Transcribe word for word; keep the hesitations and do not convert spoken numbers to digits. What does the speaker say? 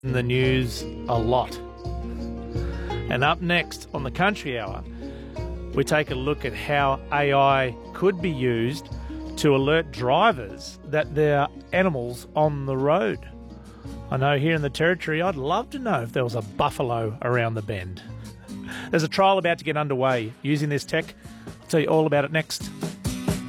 in the news a lot. And up next on the Country Hour, we take a look at how A I could be used to alert drivers that there are animals on the road. I know here in the Territory, I'd love to know if there was a buffalo around the bend. There's a trial about to get underway using this tech. I'll tell you all about it next.